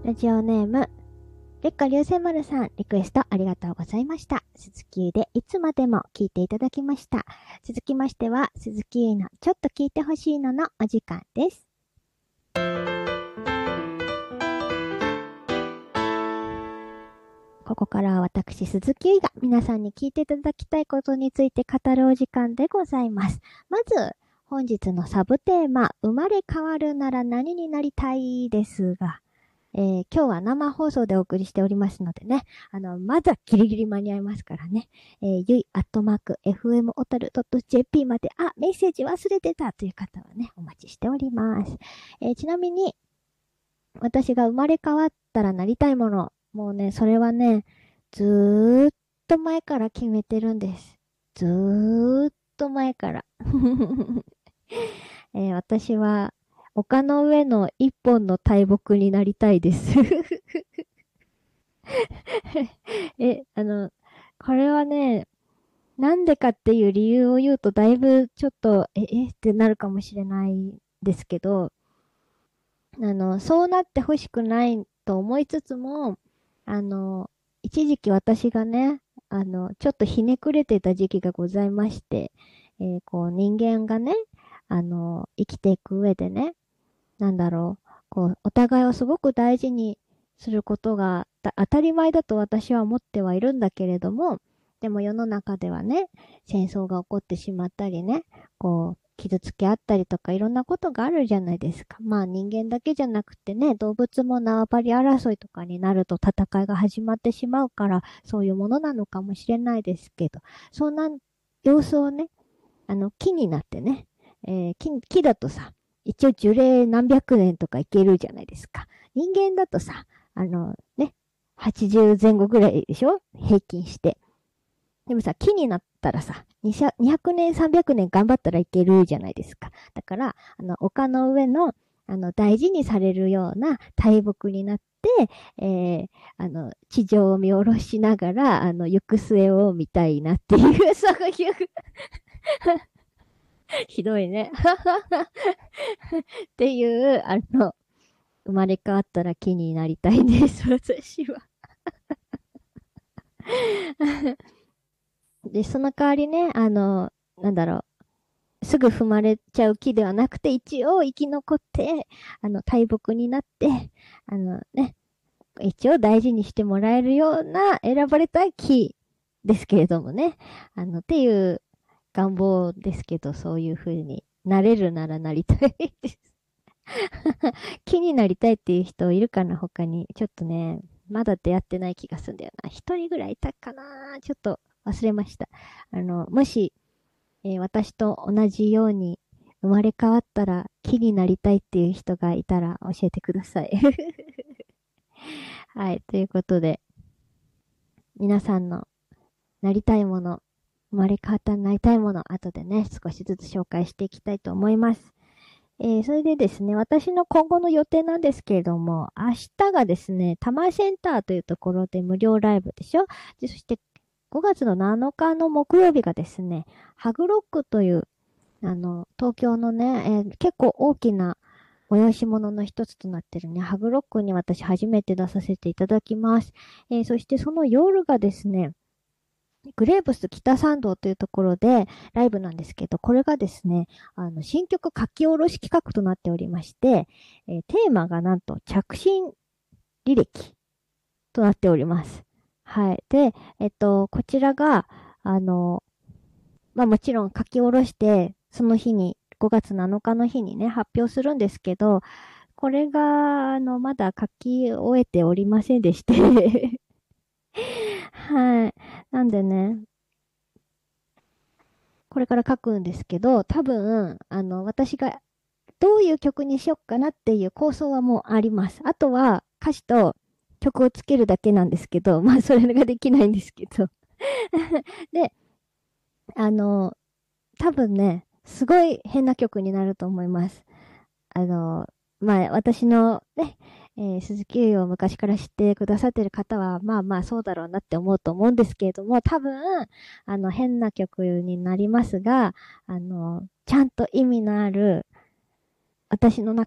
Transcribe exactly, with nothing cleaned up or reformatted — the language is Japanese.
ラジオネーム、月下流星丸さん、リクエストありがとうございました。鈴木優でいつまでも聞いていただきました。続きましては、鈴木優のちょっと聞いてほしいののお時間です。ここからは私、鈴木優が皆さんに聞いていただきたいことについて語るお時間でございます。まず、本日のサブテーマ、生まれ変わるなら何になりたいですが、えー、今日は生放送でお送りしておりますのでね、あの、まだギリギリ間に合いますからね、えー、ゆいアットマーク エフエム オタル .jp まで、あ、メッセージ忘れてたという方はね、お待ちしております。えー、ちなみに、私が生まれ変わったらなりたいもの、もうね、それはね、ずーっと前から決めてるんです。ずーっと前から。えー、私は、丘の上の一本の大木になりたいです。え、あの、これはね、なんでかっていう理由を言うとだいぶちょっと、え、えってなるかもしれないんですけど、あの、そうなってほしくないと思いつつも、あの、一時期私がね、あの、ちょっとひねくれてた時期がございまして、えーこう人間がね、あの、生きていく上でね、なんだろう、こう、お互いをすごく大事にすることがた当たり前だと私は思ってはいるんだけれども、でも世の中ではね、戦争が起こってしまったりね、こう、傷つけ合ったりとかいろんなことがあるじゃないですか。まあ人間だけじゃなくてね、動物も縄張り争いとかになると戦いが始まってしまうから、そういうものなのかもしれないですけど、そんな様子をね、あの、木になってね、えー木、木だとさ、一応樹齢何百年とかいけるじゃないですか。人間だとさ、あのね、はちじゅうぜん後ぐらいでしょ平均して。でもさ、木になったらさ、にひゃくねん、さんびゃくねん頑張ったらいけるじゃないですか。だから、あの、丘の上の、あの、大事にされるような大木になって、えー、あの、地上を見下ろしながら、あの、行く末を見たいなっていう、そういうひどいね。っていう、あの、生まれ変わったら木になりたいです、私は。で、その代わりね、あの、なんだろう、すぐ踏まれちゃう木ではなくて、一応生き残って、あの、大木になって、あのね、一応大事にしてもらえるような選ばれた木ですけれどもね。あの、っていう願望ですけど、そういう風になれるならなりたいです。木になりたいっていう人いるかな他に。ちょっとね、まだ出会ってない気がするんだよな。一人ぐらいいたかなちょっと忘れました。あの、もし、えー私と同じように生まれ変わったら木になりたいっていう人がいたら教えてください。はい。ということで、皆さんのなりたいもの、生まれ変わったらなりたいもの、後でね、少しずつ紹介していきたいと思います。えー、それでですね、私の今後の予定なんですけれども、明日がですね、多摩センターというところで無料ライブでしょ。で、そしてごがつのなのかの木曜日がですね、ハグロックという、あの、東京のね、えー結構大きな催し物の一つとなってるね、ハグロックに私初めて出させていただきます。えーそしてその夜がですね、グレーブス北参道というところでライブなんですけど、これがですね、あの、新曲書き下ろし企画となっておりまして、えーテーマがなんと着信履歴となっております。はい。で、えっと、こちらが、あの、まあもちろん書き下ろして、その日に、ごがつなのかの日にね、発表するんですけど、これが、あの、まだ書き終えておりませんでしてはい。なんでね、これから書くんですけど、多分、あの、私がどういう曲にしよっかなっていう構想はもうあります。あとは歌詞と曲をつけるだけなんですけど、まあそれができないんですけど。で、あの、多分ね、すごい変な曲になると思います。あの、まあ私のね、えー鈴木優を昔から知ってくださってる方は、まあまあそうだろうなって思うと思うんですけれども、多分、あの変な曲になりますが、あの、ちゃんと意味のある、私の中